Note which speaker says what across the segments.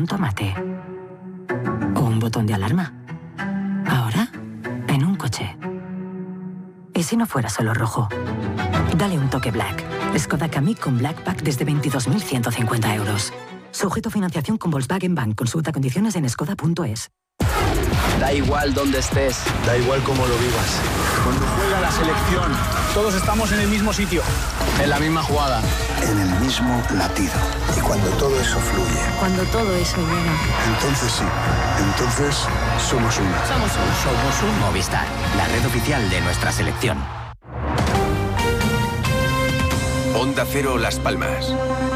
Speaker 1: un tomate. O un botón de alarma. Ahora, en un coche. ¿Y si no fuera solo rojo? Dale un toque Black. Skoda Kamiq con Black Pack desde 22.150 euros. Sujeto a financiación con Volkswagen Bank. Consulta condiciones en skoda.es.
Speaker 2: Da igual dónde estés.
Speaker 3: Da igual cómo lo vivas.
Speaker 2: Cuando juega la selección, todos estamos en el mismo sitio. En la misma jugada.
Speaker 3: En el mismo latido. Y cuando todo eso fluye.
Speaker 4: Cuando todo eso llega.
Speaker 3: Entonces sí. Entonces somos uno.
Speaker 5: Somos un Movistar. La red oficial de nuestra selección.
Speaker 6: Onda Cero Las Palmas.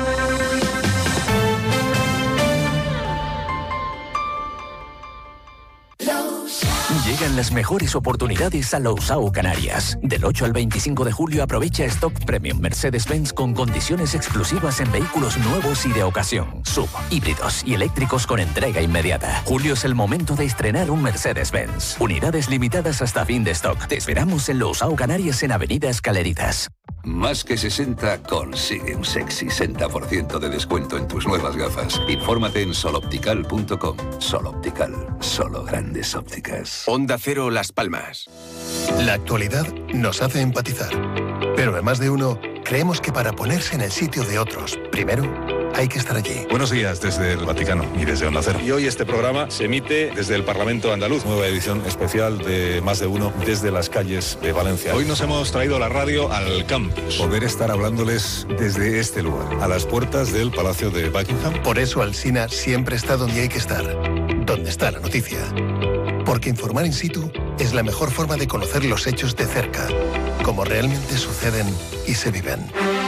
Speaker 7: Llegan las mejores oportunidades a Lousao Canarias. Del 8 al 25 de julio aprovecha Stock Premium Mercedes-Benz con condiciones exclusivas en vehículos nuevos y de ocasión. Sub, híbridos y eléctricos con entrega inmediata. Julio es el momento de estrenar un Mercedes-Benz. Unidades limitadas hasta fin de stock. Te esperamos en Lousao Canarias en Avenida Escaleritas.
Speaker 6: Más que 60 consigue un sexy 60% de descuento en tus nuevas gafas. Infórmate en soloptical.com. Soloptical, solo grandes ópticas. Onda Cero Las Palmas.
Speaker 8: La actualidad nos hace empatizar. Pero en más de uno, creemos que para ponerse en el sitio de otros, primero hay que estar allí.
Speaker 9: Buenos días desde el Vaticano y desde Onda Cero. Y hoy este programa se emite desde el Parlamento Andaluz. Nueva edición especial de Más de Uno desde las calles de Valencia. Hoy nos hemos traído la radio al campus. Poder estar hablándoles desde este lugar, a las puertas del Palacio de Buckingham.
Speaker 8: Por eso Alsina siempre está donde hay que estar. Donde está la noticia. Porque informar in situ es la mejor forma de conocer los hechos de cerca, como realmente suceden y se viven.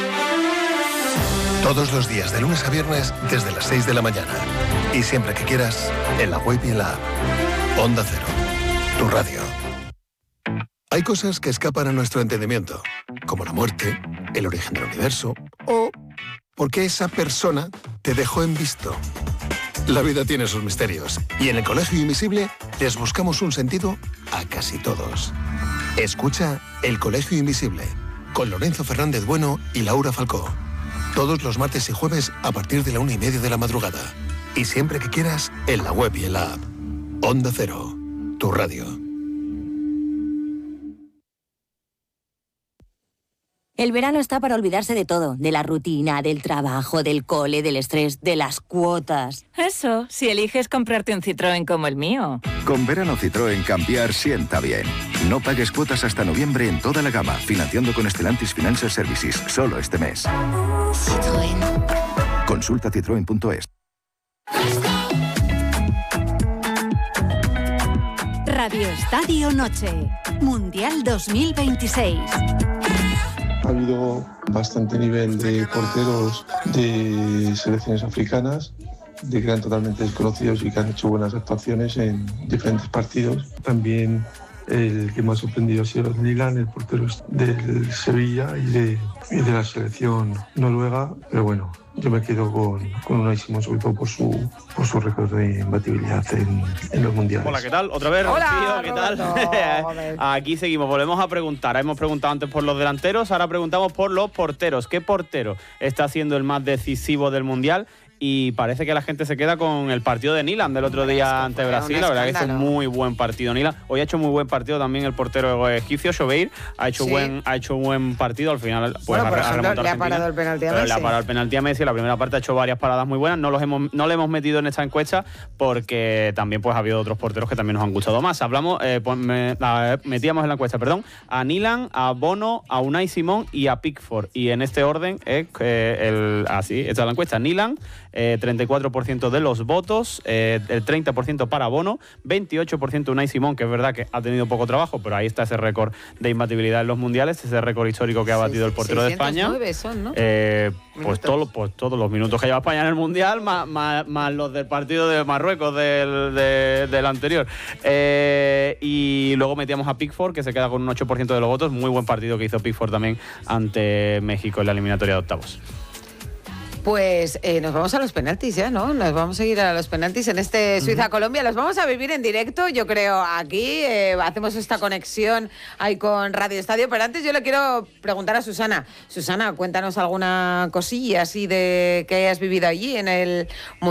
Speaker 8: Todos los días, de lunes a viernes, desde las 6 de la mañana. Y siempre que quieras, en la web y en la app. Onda Cero, tu radio. Hay cosas que escapan a nuestro entendimiento, como la muerte, el origen del universo, o porque esa persona te dejó en visto. La vida tiene sus misterios, y en el Colegio Invisible les buscamos un sentido a casi todos. Escucha El Colegio Invisible, con Lorenzo Fernández Bueno y Laura Falcó. Todos los martes y jueves a partir de la 1:30 de la madrugada. Y siempre que quieras, en la web y en la app. Onda Cero, tu radio.
Speaker 4: El verano está para olvidarse de todo, de la rutina, del trabajo, del cole, del estrés, de las cuotas.
Speaker 10: Eso, si eliges comprarte un Citroën como el mío.
Speaker 11: Con verano Citroën cambiar sienta bien. No pagues cuotas hasta noviembre en toda la gama, financiando con Stellantis Financial Services, solo este mes.
Speaker 4: Citroën.
Speaker 11: Consulta citroen.es.
Speaker 12: Radio Estadio Noche, Mundial 2026.
Speaker 13: Ha habido bastante nivel de porteros de selecciones africanas, de que eran totalmente desconocidos y que han hecho buenas actuaciones en diferentes partidos. También el que más ha sorprendido ha sido Nilan, el portero del Sevilla y de la selección noruega. Pero bueno, yo me quedo con Unai Simón, sobre todo por su récord de imbatibilidad en los mundiales.
Speaker 14: Hola, ¿qué tal? Otra vez,
Speaker 15: Hola,
Speaker 14: Rocío, ¿qué tal? Aquí seguimos, volvemos a preguntar. Hemos preguntado antes por los delanteros, ahora preguntamos por los porteros. ¿Qué portero está siendo el más decisivo del mundial? Y parece que la gente se queda con el partido de Nilan del otro día ante Brasil. La verdad que hizo un muy buen partido Nilan. Hoy ha hecho muy buen partido también el portero egipcio, Shobeir. Ha hecho buen partido. Al final
Speaker 15: pues, por ejemplo, le ha parado el penalti a Messi.
Speaker 14: Le ha parado el penalti a Messi. La primera parte ha hecho varias paradas muy buenas. No le hemos metido en esta encuesta porque también pues ha habido otros porteros que también nos han gustado más. Metíamos en la encuesta, a Nilan, a Bono, a Unai Simón y a Pickford. Y en este orden esta es la encuesta. Nilan, 34% de los votos, el 30% para Bono, 28% Unai Simón, que es verdad que ha tenido poco trabajo, pero ahí está ese récord de imbatibilidad en los mundiales, ese récord histórico que ha batido el portero de España.
Speaker 15: Son, ¿no?
Speaker 14: Pues todos los minutos que lleva España en el mundial, más los del partido de Marruecos del anterior. Y luego metíamos a Pickford, que se queda con un 8% de los votos. Muy buen partido que hizo Pickford también ante México en la eliminatoria de octavos.
Speaker 15: Pues nos vamos a los penaltis ya, ¿no? Nos vamos a ir a los penaltis en este Suiza-Colombia. Los vamos a vivir en directo, yo creo, aquí. Hacemos esta conexión ahí con Radio Estadio. Pero antes yo le quiero preguntar a Susana. Susana, cuéntanos alguna cosilla así de que hayas vivido allí en el